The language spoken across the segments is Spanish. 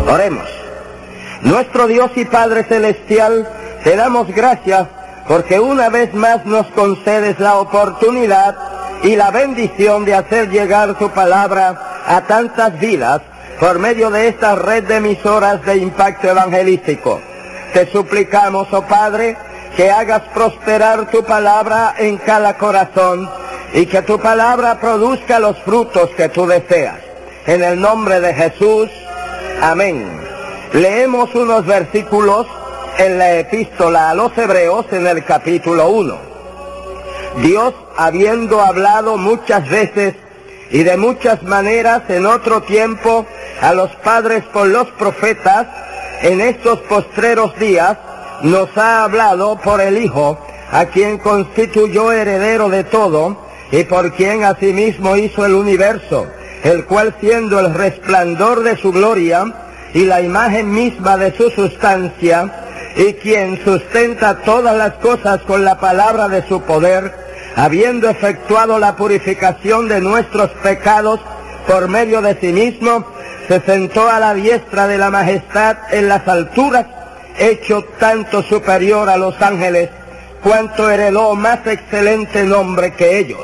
Oremos. Nuestro Dios y Padre Celestial, te damos gracias porque una vez más nos concedes la oportunidad y la bendición de hacer llegar tu palabra a tantas vidas por medio de esta red de emisoras de impacto evangelístico. Te suplicamos, oh Padre, que hagas prosperar tu palabra en cada corazón y que tu palabra produzca los frutos que tú deseas. En el nombre de Jesús, amén. Leemos unos versículos en la epístola a los Hebreos en el capítulo 1. Dios, habiendo hablado muchas veces y de muchas maneras en otro tiempo a los padres por los profetas, en estos postreros días nos ha hablado por el Hijo, a quien constituyó heredero de todo y por quien asimismo hizo el universo, el cual siendo el resplandor de su gloria y la imagen misma de su sustancia, y quien sustenta todas las cosas con la palabra de su poder, habiendo efectuado la purificación de nuestros pecados por medio de sí mismo, se sentó a la diestra de la majestad en las alturas, hecho tanto superior a los ángeles, cuanto heredó más excelente nombre que ellos.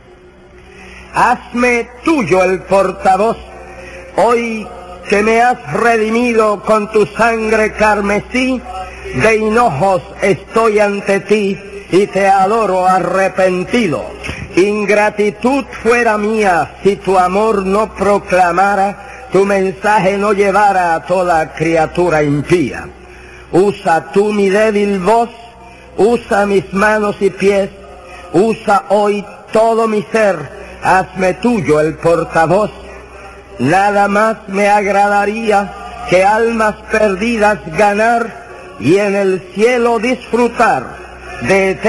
Hazme tuyo el portavoz, hoy que me has redimido con tu sangre carmesí, de hinojos estoy ante ti y te adoro arrepentido. Ingratitud fuera mía si tu amor no proclamara, tu mensaje no llevara a toda criatura impía. Usa tú mi débil voz, usa mis manos y pies, usa hoy todo mi ser, hazme tuyo el portavoz. Nada más me agradaría que almas perdidas ganar y en el cielo disfrutar de